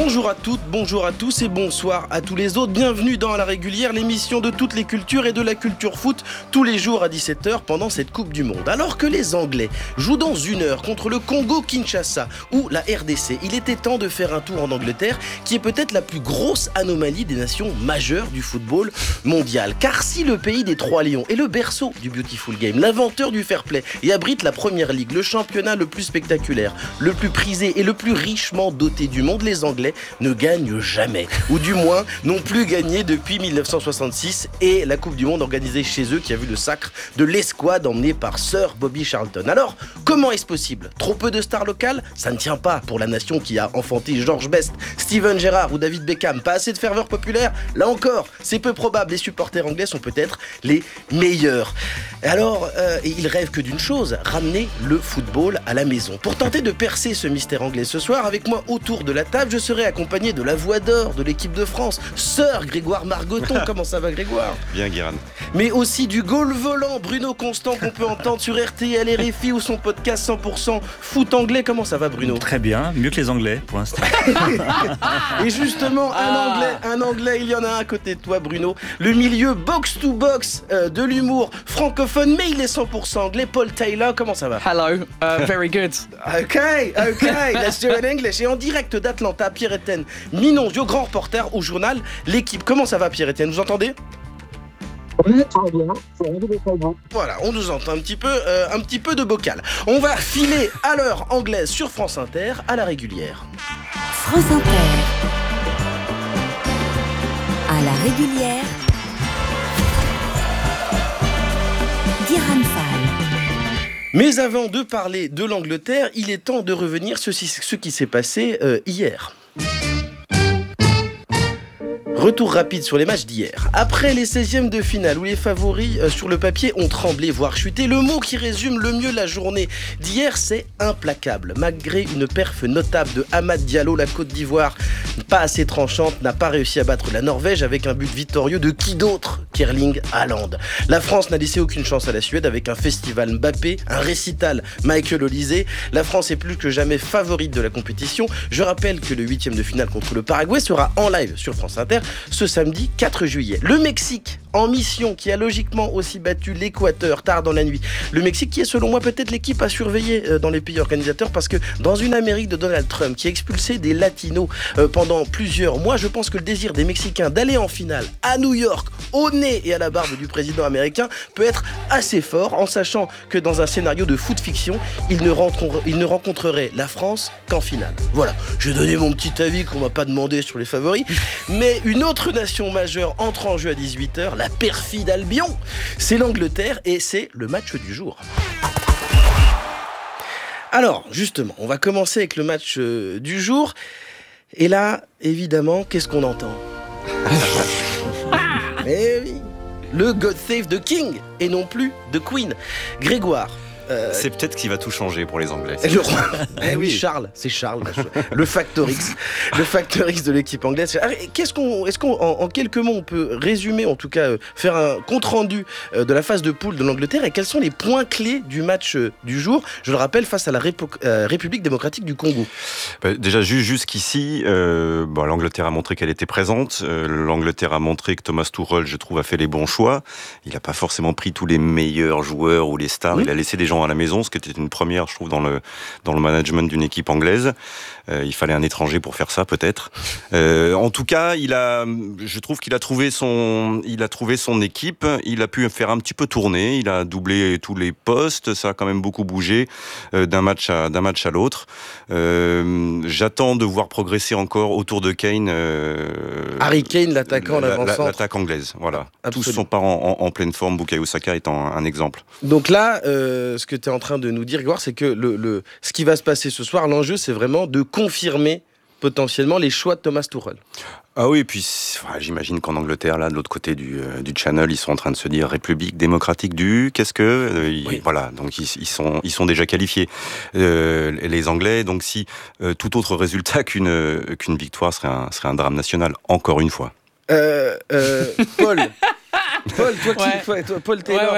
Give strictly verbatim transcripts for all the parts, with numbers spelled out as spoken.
Bonjour à toutes, bonjour à tous et bonsoir à tous les autres. Bienvenue dans À la régulière, l'émission de toutes les cultures et de la culture foot, tous les jours à dix-sept heures pendant cette Coupe du Monde. Alors que les Anglais jouent dans une heure contre le Congo-Kinshasa ou la R D C, il était temps de faire un tour en Angleterre, qui est peut-être la plus grosse anomalie des nations majeures du football mondial. Car si le pays des Trois Lions est le berceau du Beautiful Game, l'inventeur du fair play et abrite la Première Ligue, le championnat le plus spectaculaire, le plus prisé et le plus richement doté du monde, les Anglais ne gagnent jamais, ou du moins n'ont plus gagné depuis dix-neuf cent soixante-six et la Coupe du Monde organisée chez eux qui a vu le sacre de l'escouade emmenée par Sir Bobby Charlton. Alors, comment est-ce possible ? Trop peu de stars locales ? Ça ne tient pas pour la nation qui a enfanté George Best, Steven Gerrard ou David Beckham. Pas assez de ferveur populaire ? Là encore, c'est peu probable. Les supporters anglais sont peut-être les meilleurs. Alors, euh, ils rêvent que d'une chose, ramener le football à la maison. Pour tenter de percer ce mystère anglais ce soir, avec moi autour de la table, je serai accompagné de la voix d'or de l'équipe de France, Sir Grégoire Margoton. Comment ça va, Grégoire ? Bien, Guérin. Mais aussi du goal volant, Bruno Constant, qu'on peut entendre sur R T L, R F I ou son podcast cent pour cent foot anglais. Comment ça va, Bruno ? Très bien, mieux que les Anglais pour l'instant. Et justement, un anglais, un anglais, il y en a un à côté de toi, Bruno. Le milieu box-to-box euh, de l'humour francophone, mais il est cent pour cent anglais. Paul Taylor, comment ça va ? Hello, uh, very good. Ok, ok, let's do it in English. Et en direct d'Atlanta, Pierre-Étienne Minonzio, grand reporter au journal L'équipe. Comment ça va, Pierre-Étienne ? Vous entendez ? Oui, très bien. C'est Henri de Sagan. Voilà, on nous entend un petit peu, euh, un petit peu de bocal. On va filer à l'heure anglaise sur France Inter, à la régulière. France Inter. À la régulière. Guérin Fall. Mais avant de parler de l'Angleterre, il est temps de revenir sur ce qui s'est passé euh, hier. Retour rapide sur les matchs d'hier. Après les seizièmes de finale où les favoris euh, sur le papier ont tremblé, voire chuté, le mot qui résume le mieux la journée d'hier, c'est implacable. Malgré une perf notable de Hamad Diallo, la Côte d'Ivoire, pas assez tranchante, n'a pas réussi à battre la Norvège avec un but victorieux de qui d'autre qu'Erling Haaland. La France n'a laissé aucune chance à la Suède avec un festival Mbappé, un récital Michael Olysée. La France est plus que jamais favorite de la compétition. Je rappelle que le huitième de finale contre le Paraguay sera en live sur France Inter ce samedi quatre juillet. Le Mexique en mission, qui a logiquement aussi battu l'Équateur tard dans la nuit. Le Mexique qui est selon moi peut-être l'équipe à surveiller dans les pays organisateurs, parce que dans une Amérique de Donald Trump qui a expulsé des latinos pendant plusieurs mois, je pense que le désir des Mexicains d'aller en finale à New York, au nez et à la barbe du président américain, peut être assez fort, en sachant que dans un scénario de foot fiction, ils ne, rencontreraient, ils ne rencontreraient la France qu'en finale. Voilà, j'ai donné mon petit avis qu'on m'a pas demandé sur les favoris, mais une autre nation majeure entre en jeu à dix-huit heures, la perfide Albion, c'est l'Angleterre et c'est le match du jour. Alors, justement, on va commencer avec le match euh, du jour. Et là, évidemment, qu'est-ce qu'on entend ? Eh oui, le God Save the King et non plus The Queen. Grégoire. Euh, c'est peut-être qu'il va tout changer pour les Anglais. Le roi. Eh oui, Charles, c'est Charles, le facteur X, le facteur X de l'équipe anglaise. Alors, qu'est-ce qu'on, est-ce qu'on, en, en quelques mots, on peut résumer, en tout cas, euh, faire un compte rendu euh, de la phase de poule de l'Angleterre et quels sont les points clés du match euh, du jour ? Je le rappelle, face à la Répo- euh, République démocratique du Congo. Bah, déjà, juste jusqu'ici, euh, bon, l'Angleterre a montré qu'elle était présente. Euh, L'Angleterre a montré que Thomas Tuchel, je trouve, a fait les bons choix. Il n'a pas forcément pris tous les meilleurs joueurs ou les stars. Mmh. Il a laissé des gens à la maison, ce qui était une première, je trouve, dans le dans le management d'une équipe anglaise. Euh, il fallait un étranger pour faire ça, peut-être. Euh, en tout cas, il a, je trouve qu'il a trouvé son, il a trouvé son équipe. Il a pu faire un petit peu tourner. Il a doublé tous les postes. Ça a quand même beaucoup bougé euh, d'un match à d'un match à l'autre. Euh, j'attends de voir progresser encore autour de Kane. Euh, Harry Kane, l'attaquant, la, l'avant-centre. L'attaque anglaise, voilà. Absolument. Tous sont pas en, en, en pleine forme. Bukayo Saka étant un, un exemple. Donc là, euh, ce que tu es en train de nous dire, Grégoire, c'est que le, le, ce qui va se passer ce soir, l'enjeu, c'est vraiment de confirmer potentiellement les choix de Thomas Tuchel. Ah oui, et puis enfin, j'imagine qu'en Angleterre, là, de l'autre côté du, euh, du Channel, ils sont en train de se dire République démocratique du, qu'est-ce que euh, ils, oui. Voilà, donc ils, ils sont ils sont déjà qualifiés. Euh, les Anglais, donc si euh, tout autre résultat qu'une euh, qu'une victoire serait un serait un drame national, encore une fois. Euh, euh, Paul. Paul, toi qui, ouais. toi, toi, Paul Taylor, ouais, ouais.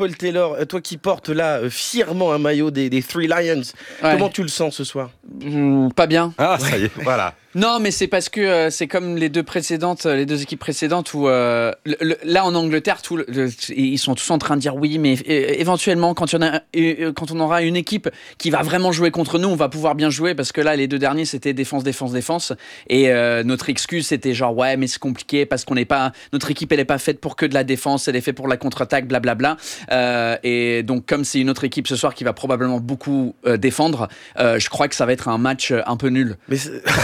Paul Taylor, toi qui portes là fièrement un maillot des, des Three Lions, ouais. comment tu le sens ce soir ? mmh, Pas bien. Ah, ça y est, voilà. Non, mais c'est parce que euh, c'est comme les deux précédentes, les deux équipes précédentes où euh, le, le, là en Angleterre, tout le, le, ils sont tous en train de dire oui, mais é- éventuellement quand, y en a, euh, quand on aura une équipe qui va vraiment jouer contre nous, on va pouvoir bien jouer parce que là les deux derniers c'était défense, défense, défense et euh, notre excuse c'était genre ouais mais c'est compliqué parce qu'on n'est pas, notre équipe elle est pas faite pour que de la défense, elle est faite pour la contre-attaque, blablabla. Euh, et donc comme c'est une autre équipe ce soir qui va probablement beaucoup euh, défendre, euh, je crois que ça va être un match un peu nul. Mais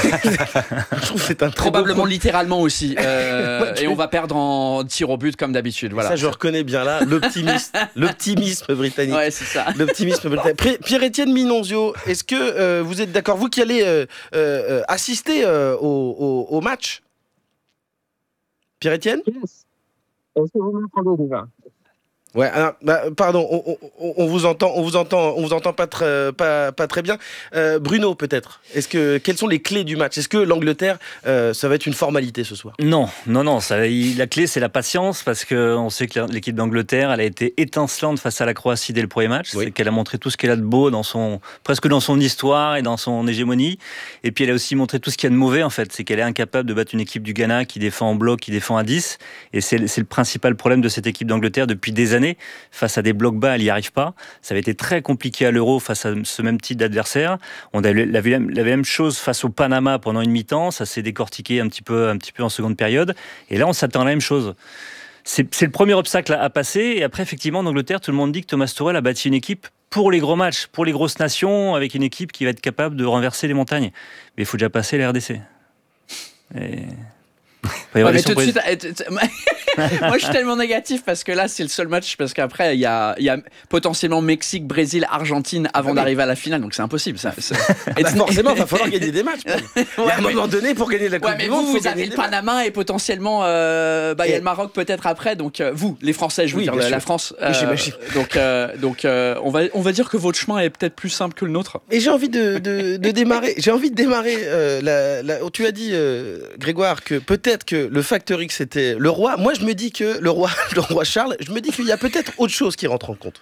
je trouve que c'est un très probablement beau... littéralement aussi euh, ouais, et on va perdre en tir au but comme d'habitude, voilà. Ça je reconnais bien là l'optimisme l'optimisme britannique. Ouais, c'est ça. L'optimisme britannique. Pierre-Étienne Minonzio, est-ce que euh, vous êtes d'accord, vous qui allez euh, euh, assister euh, au, au, au match? Pierre-Étienne? Yes. Est-ce que vous m'entendez déjà? Ouais, alors, bah, pardon, on, on, on vous entend, on vous entend, on vous entend pas très, pas, pas très bien. Euh, Bruno, peut-être. Est-ce que quelles sont les clés du match? Est-ce que l'Angleterre, euh, ça va être une formalité ce soir? Non, non, non. Ça, il, la clé, c'est la patience, parce que on sait que l'équipe d'Angleterre, elle a été étincelante face à la Croatie dès le premier match. Oui. C'est qu'elle a montré tout ce qu'elle a de beau dans son, presque dans son histoire et dans son hégémonie. Et puis elle a aussi montré tout ce qu'il y a de mauvais en fait. C'est qu'elle est incapable de battre une équipe du Ghana qui défend en bloc, qui défend à dix. Et c'est, c'est le principal problème de cette équipe d'Angleterre depuis des années. Face à des blocs bas, elle n'y arrive pas. Ça avait été très compliqué à l'Euro face à ce même type d'adversaire. On a vu la, la, la même chose face au Panama pendant une mi-temps. Ça s'est décortiqué un petit peu, un petit peu en seconde période. Et là, on s'attend à la même chose. C'est, c'est le premier obstacle à, à passer. Et après, effectivement, en Angleterre, tout le monde dit que Thomas Tuchel a bâti une équipe pour les gros matchs, pour les grosses nations, avec une équipe qui va être capable de renverser les montagnes. Mais il faut déjà passer la R D C. Et... Ouais, mais tout de suite, moi je suis tellement négatif parce que là c'est le seul match, parce qu'après il y a, y a potentiellement Mexique, Brésil, Argentine avant ah oui. d'arriver à la finale, donc c'est impossible ça. C'est... Et bah forcément il va falloir gagner des matchs. Ouais, il y a un moment mais... donné pour gagner la Coupe ouais, du Monde. Vous, vous avez le Panama et potentiellement euh, bah, il et... y a le Maroc peut-être après, donc euh, vous les Français, je veux oui, dire la, la France. Euh, oui, donc euh, donc euh, on va on va dire que votre chemin est peut-être plus simple que le nôtre. Et j'ai envie de, de, de démarrer. J'ai envie de démarrer. Euh, la, la, tu as dit euh, Grégoire que peut-être que le facteur X c'était le roi. Moi je me dis que le roi, le roi Charles, je me dis qu'il y a peut-être autre chose qui rentre en compte.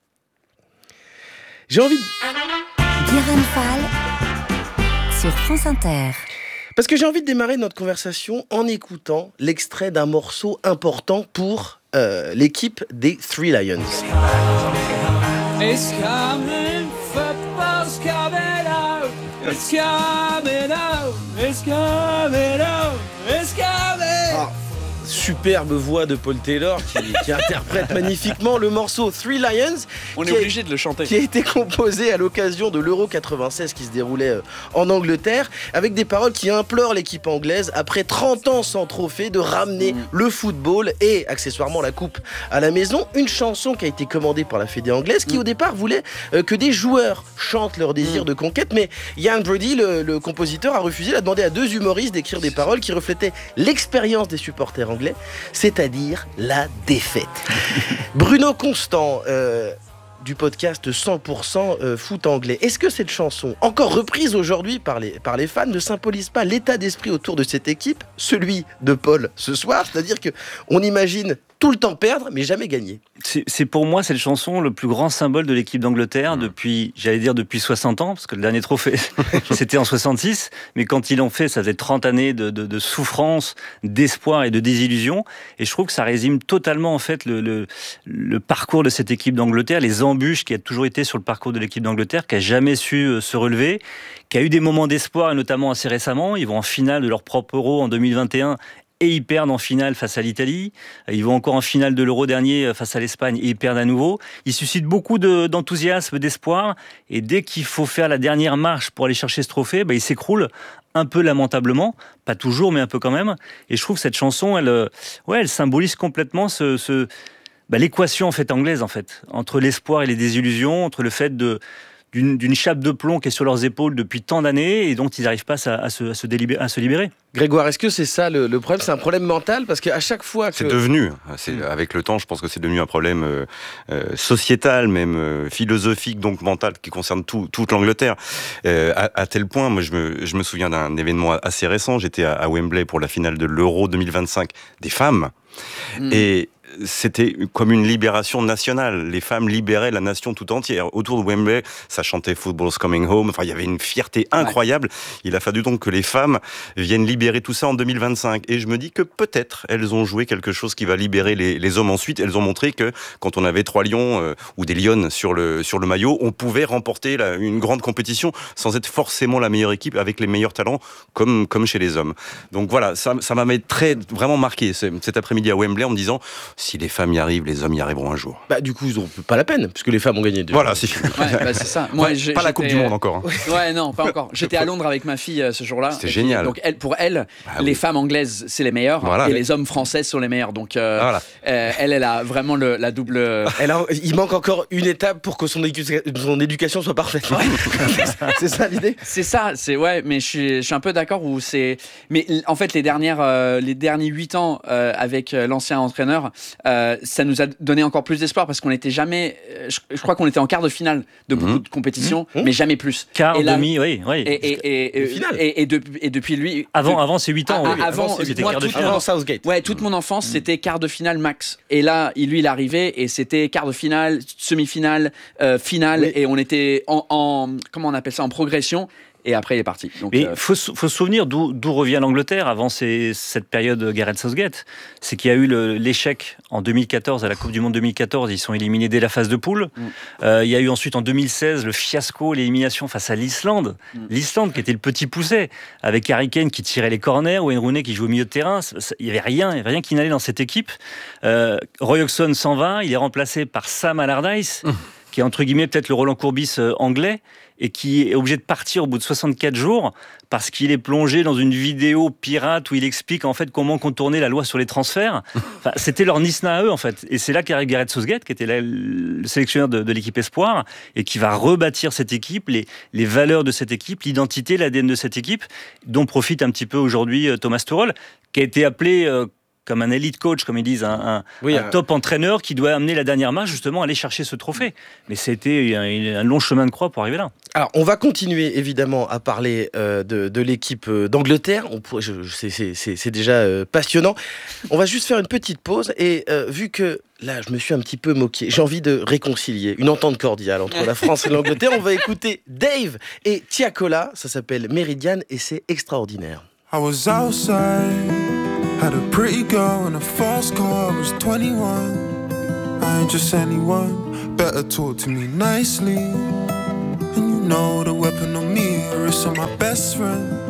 J'ai envie de... Diran Fall sur France Inter. Parce que j'ai envie de démarrer notre conversation en écoutant l'extrait d'un morceau important pour euh, l'équipe des Three Lions. It's coming, football's coming out. It's coming out. It's coming out. It's coming. Oh. Superbe voix de Paul Taylor qui, qui interprète magnifiquement le morceau Three Lions. On est obligé de le chanter. Qui a été composé à l'occasion de l'Euro quatre-vingt-seize qui se déroulait en Angleterre, avec des paroles qui implorent l'équipe anglaise, après trente ans sans trophée, de ramener mmh. le football et accessoirement la coupe à la maison. Une chanson qui a été commandée par la fédé anglaise qui mmh. au départ voulait euh, que des joueurs chantent leur désir mmh. de conquête, mais Ian Brady, le, le compositeur, a refusé. Il a demandé à deux humoristes d'écrire des paroles qui reflétaient l'expérience des supporters anglais, c'est-à-dire la défaite. Bruno Constant, euh, du podcast cent pour cent euh, foot anglais, est-ce que cette chanson, encore reprise aujourd'hui par les, par les fans, ne symbolise pas l'état d'esprit autour de cette équipe, celui de Paul ce soir, c'est-à-dire qu'on imagine tout le temps perdre, mais jamais gagner. C'est, c'est pour moi cette chanson le plus grand symbole de l'équipe d'Angleterre depuis, j'allais dire depuis soixante ans, parce que le dernier trophée c'était en soixante-six, mais quand ils l'ont fait, ça faisait trente années de, de, de souffrance, d'espoir et de désillusion, et je trouve que ça résume totalement en fait le, le, le parcours de cette équipe d'Angleterre, les embûches qui a toujours été sur le parcours de l'équipe d'Angleterre, qui a jamais su se relever, qui a eu des moments d'espoir, et notamment assez récemment. Ils vont en finale de leur propre Euro en deux mille vingt et un, et ils perdent en finale face à l'Italie. Ils vont encore en finale de l'Euro dernier face à l'Espagne et ils perdent à nouveau. Ils suscitent beaucoup de, d'enthousiasme, d'espoir. Et dès qu'il faut faire la dernière marche pour aller chercher ce trophée, bah, ils s'écroulent un peu lamentablement. Pas toujours, mais un peu quand même. Et je trouve que cette chanson, elle, ouais, elle symbolise complètement ce, ce, bah, l'équation en fait, anglaise, en fait, entre l'espoir et les désillusions, entre le fait de... D'une, d'une chape de plomb qui est sur leurs épaules depuis tant d'années et dont ils n'arrivent pas à, à, se, à, se délibérer, à se libérer. Grégoire, est-ce que c'est ça le, le problème ? C'est un problème mental parce qu'à chaque fois que... C'est devenu, c'est, mmh. avec le temps, je pense que c'est devenu un problème euh, euh, sociétal, même euh, philosophique, donc mental, qui concerne tout, toute l'Angleterre. Euh, à, à tel point, moi je me, je me souviens d'un événement assez récent, j'étais à, à Wembley pour la finale de l'Euro deux mille vingt-cinq des femmes, mmh. et c'était comme une libération nationale. Les femmes libéraient la nation tout entière. Autour de Wembley, ça chantait Football's Coming Home. Enfin, il y avait une fierté incroyable. Ouais. Il a fallu donc que les femmes viennent libérer tout ça en deux mille vingt-cinq. Et je me dis que peut-être elles ont joué quelque chose qui va libérer les, les hommes ensuite. Elles ont montré que quand on avait trois lions euh, ou des lionnes sur le, sur le maillot, on pouvait remporter la, une grande compétition sans être forcément la meilleure équipe avec les meilleurs talents, comme, comme chez les hommes. Donc voilà, ça, ça m'a très, vraiment marqué cet après-midi à Wembley en me disant... Si les femmes y arrivent, les hommes y arriveront un jour. Bah du coup, ils n'ont pas la peine, puisque les femmes ont gagné. Déjà. Voilà, c'est fini. Ouais, bah, c'est ça. Moi, ouais, pas la Coupe du Monde encore. Hein. Ouais, non, pas encore. J'étais à Londres avec ma fille euh, ce jour-là. C'était génial. Donc elle, pour elle, bah, les oui. femmes anglaises, c'est les meilleures, voilà. Et les hommes français sont les meilleurs. Donc euh, voilà. euh, elle, elle a vraiment le, la double. Elle a, il manque encore une étape pour que son, édu... son éducation soit parfaite. Ouais. C'est ça l'idée. C'est ça. C'est ouais, mais je suis, je suis un peu d'accord où c'est. Mais en fait, les dernières, euh, les derniers huit ans euh, avec l'ancien entraîneur, euh, ça nous a donné encore plus d'espoir parce qu'on n'était jamais, je, je crois qu'on était en quart de finale de beaucoup mmh. de compétitions, mmh. mais jamais plus. Quart, et là, demi, oui, oui. Et, et, et, et, et, et, de, et depuis lui. Avant, avant ces huit ans, à, oui, avant, avant c'était moi, quart de finale. Avant Southgate. Ouais, toute mon enfance, mmh. c'était quart de finale max. Et là, lui, il est arrivé et c'était quart de finale, semi-finale, euh, finale, oui. Et on était en, en, comment on appelle ça, en progression. Et après, il est parti. Donc, il euh... faut, faut se souvenir d'où, d'où revient l'Angleterre avant ces, cette période Gareth Southgate. C'est qu'il y a eu le, l'échec en deux mille quatorze, à la Coupe du Monde deux mille quatorze. Ils sont éliminés dès la phase de poule. Mm. Euh, il y a eu ensuite en deux mille seize le fiasco, l'élimination face à l'Islande. Mm. L'Islande qui était le petit poucet, avec Harry Kane qui tirait les corners, Wayne Rooney qui jouait au milieu de terrain. Il n'y avait rien, il y avait rien qui n'allait dans cette équipe. Euh, Roy Hodgson s'en va, il est remplacé par Sam Allardyce, mm. qui est entre guillemets peut-être le Roland Courbis euh, anglais, et qui est obligé de partir au bout de soixante-quatre jours parce qu'il est plongé dans une vidéo pirate où il explique en fait comment contourner la loi sur les transferts. Enfin, c'était leur Nisna à eux en fait. Et c'est là qu'arrive Gareth Southgate, qui était là, le sélectionneur de, de l'équipe Espoir, et qui va rebâtir cette équipe, les, les valeurs de cette équipe, l'identité, l'A D N de cette équipe, dont profite un petit peu aujourd'hui Thomas Tuchel, qui a été appelé... Euh, comme un elite coach, comme ils disent, un, un, oui, un top entraîneur qui doit amener la dernière marche, justement, aller chercher ce trophée. Mais c'était un, un long chemin de croix pour arriver là. Alors, on va continuer, évidemment, à parler euh, de, de l'équipe d'Angleterre. On pourrait, je, je, c'est, c'est, c'est déjà euh, passionnant. On va juste faire une petite pause. Et euh, vu que, là, je me suis un petit peu moqué, j'ai envie de réconcilier une entente cordiale entre la France et l'Angleterre. On va écouter Dave et Tiakola. Ça s'appelle Meridian et c'est extraordinaire. I was outside. Had a pretty girl and a fast car, I was twenty-one. I ain't just anyone, better talk to me nicely. And you know the weapon on me, or it's on my best friend.